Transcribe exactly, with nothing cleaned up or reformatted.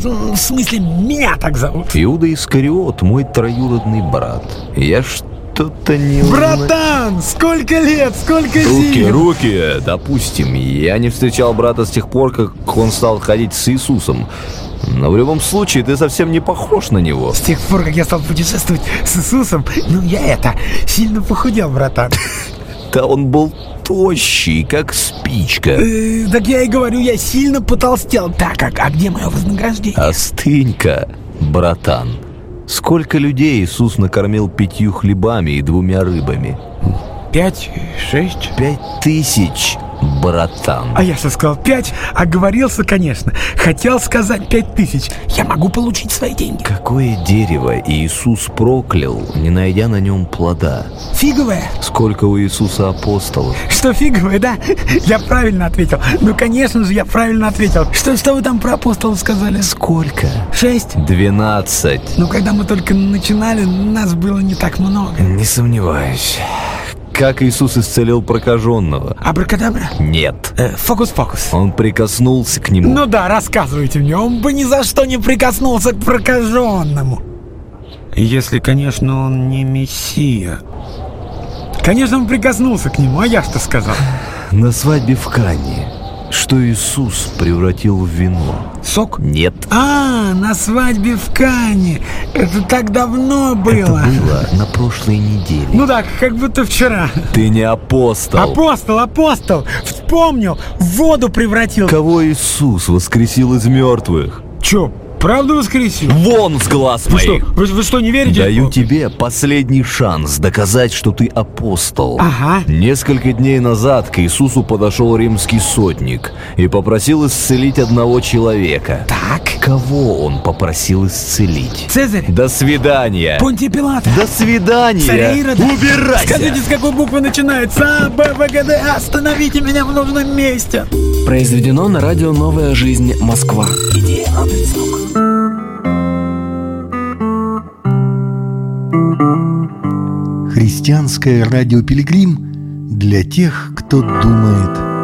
в смысле, меня так зовут. Иуда Искариот, мой троюродный брат. Я что-то не... Братан, сколько лет, сколько Руки, зим. руки, допустим. Я не встречал брата с тех пор, как он стал ходить с Иисусом. Но в любом случае, ты совсем не похож на него. С тех пор, как я стал путешествовать с Иисусом, ну я это, сильно похудел, братан. Да он был тощий, как спичка. Э, так я и говорю, я сильно потолстел. Так, а, а где мое вознаграждение? Остынь-ка, братан. Сколько людей Иисус накормил пятью хлебами и двумя рыбами? Пять, шесть. Пять тысяч, братан. А я что сказал? Пять? Оговорился, конечно. Хотел сказать пять тысяч. Я могу получить свои деньги. Какое дерево Иисус проклял, не найдя на нем плода? Фиговое? Сколько у Иисуса апостолов? Что фиговое, да? Я правильно ответил. Ну, конечно же, я правильно ответил. Что, что вы там про апостолов сказали? Сколько? Шесть? Двенадцать. Ну, когда мы только начинали, нас было не так много. Не сомневаюсь. Как Иисус исцелил прокаженного? Абракадабра? Нет. Э, фокус-покус. Он прикоснулся к нему. Ну да, рассказывайте мне. Он бы ни за что не прикоснулся к прокаженному. Если, конечно, он не мессия. Конечно, он прикоснулся к нему, а я что сказал? На свадьбе в Кане, что Иисус превратил в вино. Сок? Нет. А, на свадьбе в Кане. Это так давно было. Это было на прошлой неделе. Ну да, как будто вчера. Ты не апостол. Апостол, апостол. Вспомнил, в воду превратил. Кого Иисус воскресил из мертвых? Чё, правда воскресил? Вон с глаз Вы что, моих! вы, вы что, не верите? Даю тебе последний шанс доказать, что ты апостол. Ага. Несколько дней назад к Иисусу подошел римский сотник и попросил исцелить одного человека. Так. Кого он попросил исцелить? Цезарь? До свидания. Понтия Пилата? До свидания. Царя Ирода? Убирайся. Скажите, с какой буквы начинается? А, Б, В, Г, Д. Остановите меня в нужном месте. Произведено на радио «Новая жизнь. Москва». Идея «Аппет звук». Христианское радио «Пилигрим» для тех, кто думает